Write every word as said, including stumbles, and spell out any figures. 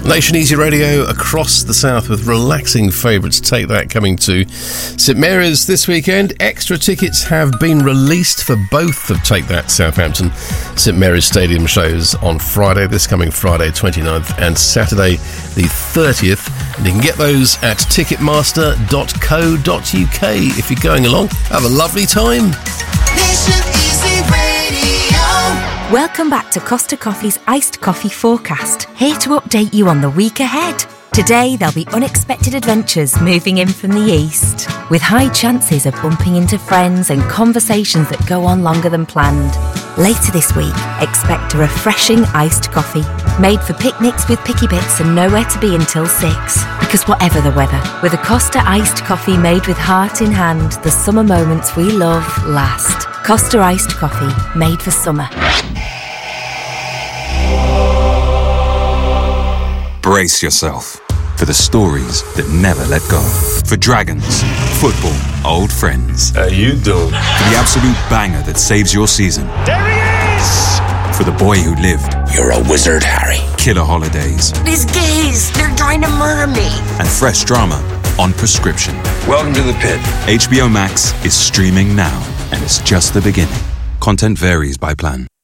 Nation Easy Radio across the south with relaxing favourites. Take That coming to St Mary's this weekend. Extra tickets have been released for both of Take That Southampton St Mary's Stadium shows on Friday, this coming Friday twenty-ninth, and Saturday the thirtieth. And you can get those at ticketmaster dot co dot uk. If you're going along, have a lovely time. Nation Easy Radio. Welcome back to Costa Coffee's Iced Coffee Forecast, here to update you on the week ahead. Today there'll be unexpected adventures moving in from the east, with high chances of bumping into friends and conversations that go on longer than planned. Later this week, expect a refreshing iced coffee, made for picnics with picky bits and nowhere to be until six. Because whatever the weather, with a Costa iced coffee made with heart in hand, the summer moments we love last. Costa iced coffee, made for summer. Brace yourself for the stories that never let go. For dragons, football, old friends. How you doing? For the absolute banger that saves your season. There he is! For the boy who lived. You're a wizard, Harry. Killer holidays. These gays, they're trying to murder me. And fresh drama on prescription. Welcome to the pit. H B O Max is streaming now, and it's just the beginning. Content varies by plan.